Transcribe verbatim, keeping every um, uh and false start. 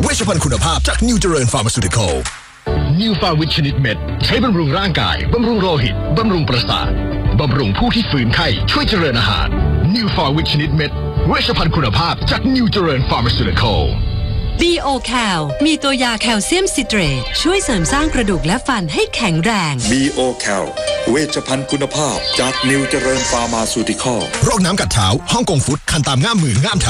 เวชภัณฑ์คุณภาพจากนิวเจริญฟาร์มาซูติคอลนิวฟาวิชนิดเม็ดใช้บำรุงร่างกายบำรุงโลหิตบำรุงประสาทบำรุงผู้ที่ฝืนไข้ช่วยเจริญอาหารนิวฟาวิชนิดเม็ดเวชภัณฑ์คุณภาพจากนิวเจริญฟาร์มาซูติคอลบี โอ แคล มีตัวยาแคลเซียมซิเตรตช่วยเสริมสร้างกระดูกและฟันให้แข็งแรงบี โอ แคล เวชภัณฑ์คุณภาพจากนิวเจริญฟาร์มาซูติคอลโรคน้ำกัดเท้าฮ่องกงฟุตคันตามง่ามมือง่ามเท้า